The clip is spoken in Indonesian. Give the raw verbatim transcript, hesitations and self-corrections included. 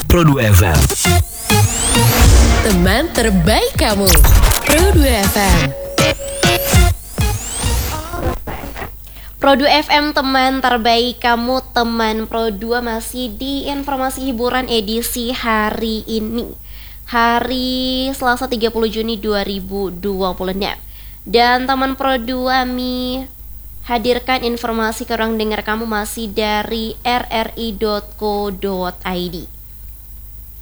Pro dua F M. Teman terbaik kamu, Pro dua F M. Pro dua F M, teman terbaik kamu, teman Pro dua, masih di informasi hiburan edisi hari ini, hari Selasa tiga puluh Juni dua ribu dua puluh enam. Dan teman Pro dua, Mi hadirkan informasi ke ruang dengar kamu masih dari r r i dot co dot i d.